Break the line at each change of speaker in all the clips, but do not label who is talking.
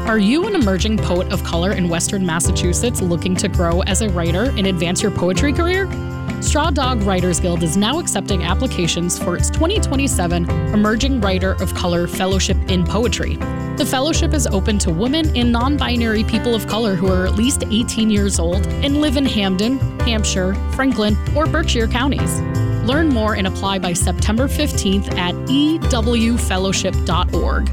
Are you an emerging poet of color in Western Massachusetts looking to grow as a writer and advance your poetry career? Straw Dog Writers Guild is now accepting applications for its 2027 Emerging Writer of Color Fellowship in Poetry. The fellowship is open to women and non-binary people of color who are at least 18 years old and live in Hamden, Hampshire, Franklin, or Berkshire counties. Learn more and apply by September 15th at ewfellowship.org.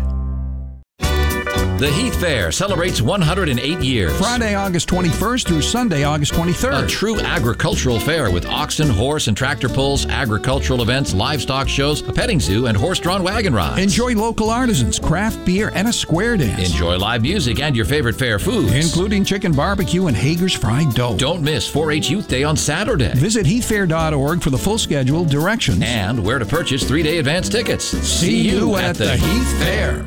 The Heath Fair celebrates 108 years.
Friday, August 21st through Sunday, August 23rd.
A true agricultural fair with oxen, horse, and tractor pulls, agricultural events, livestock shows, a petting zoo, and horse-drawn wagon rides.
Enjoy local artisans, craft beer, and a square dance.
Enjoy live music and your favorite fair foods,
including chicken barbecue and Hager's fried dough.
Don't miss 4-H Youth Day on Saturday.
Visit heathfair.org for the full schedule, directions,
and where to purchase 3-day advance tickets.
See you at the Heath Fair.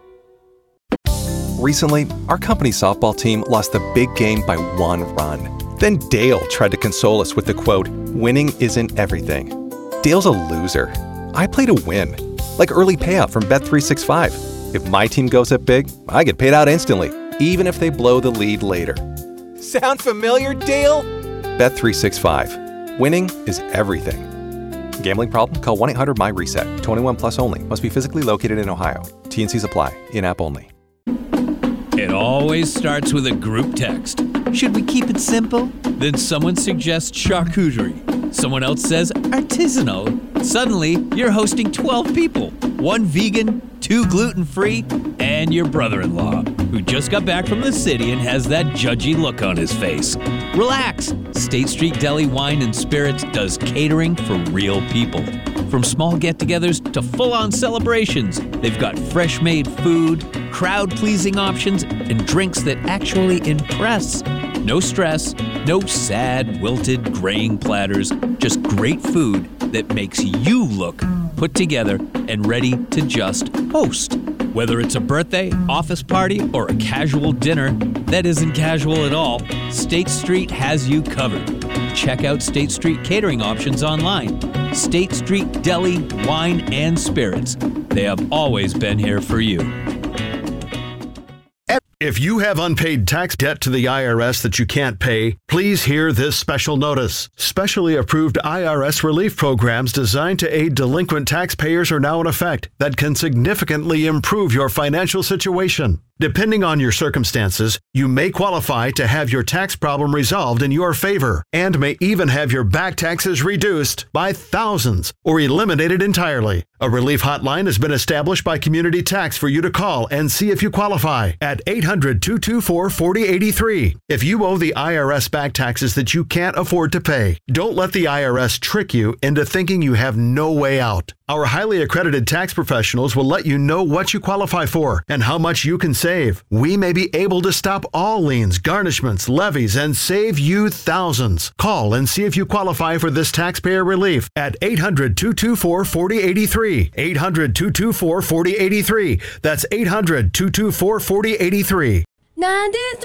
Recently, our company softball team lost the big game by 1 run. Then Dale tried to console us with the quote, "Winning isn't everything." Dale's a loser. I play to win, like early payout from Bet365. If my team goes up big, I get paid out instantly, even if they blow the lead later. Sound familiar, Dale? Bet365. Winning is everything. Gambling problem? Call 1-800-MY-RESET. 21 plus only. Must be physically located in Ohio. T&Cs apply. In-app only.
It always starts with a group text. Should we keep it simple? Then someone suggests charcuterie. Someone else says artisanal. Suddenly, you're hosting 12 people. 1 vegan, 2 gluten-free, and your brother-in-law, who just got back from the city and has that judgy look on his face. Relax. State Street Deli Wine and Spirits does catering for real people. From small get-togethers to full-on celebrations, they've got fresh-made food, crowd-pleasing options, and drinks that actually impress. No stress, no sad, wilted, graying platters, just great food that makes you look put together and ready to just host. Whether it's a birthday, office party, or a casual dinner that isn't casual at all, State Street has you covered. Check out State Street catering options online. State Street Deli, Wine, and Spirits. They have always been here for you.
If you have unpaid tax debt to the IRS that you can't pay, please hear this special notice. Specially approved IRS relief programs designed to aid delinquent taxpayers are now in effect that can significantly improve your financial situation. Depending on your circumstances, you may qualify to have your tax problem resolved in your favor and may even have your back taxes reduced by thousands or eliminated entirely. A relief hotline has been established by Community Tax for you to call and see if you qualify at 800-224-4083. If you owe the IRS back taxes that you can't afford to pay, don't let the IRS trick you into thinking you have no way out. Our highly accredited tax professionals will let you know what you qualify for and how much you can save. We may be able to stop all liens, garnishments, levies, and save you thousands. Call and see if you qualify for this taxpayer relief at 800-224-4083. 800-224-4083. That's 800-224-4083.
93.7